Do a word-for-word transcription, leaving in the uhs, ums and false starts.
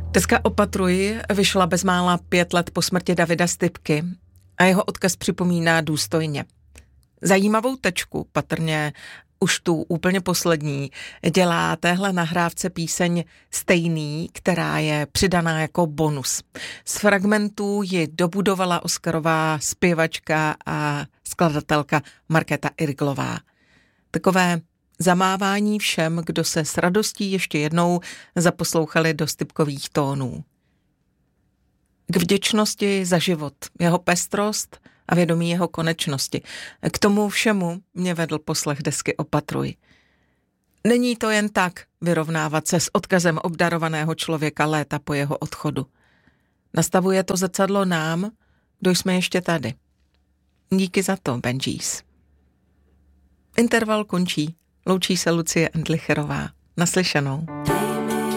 Deska Opatruj vyšla bezmála pět let po smrti Davida Stypky a jeho odkaz připomíná důstojně. Zajímavou tečku, patrně už tu úplně poslední, dělá téhle nahrávce píseň Stejný, která je přidaná jako bonus. Z fragmentů ji dobudovala oscarová zpěvačka a skladatelka Markéta Irglová. Takové zamávání všem, kdo se s radostí ještě jednou zaposlouchali do Stypkových tónů. K vděčnosti za život, jeho pestrost a vědomí jeho konečnosti. K tomu všemu mě vedl poslech desky Opatruj. Není to jen tak vyrovnávat se s odkazem obdarovaného člověka léta po jeho odchodu. Nastavuje to zrcadlo nám, kdo jsme ještě tady. Díky za to, Benjis. Interval končí. Loučí se Lucie Endlicherová. Naslyšenou.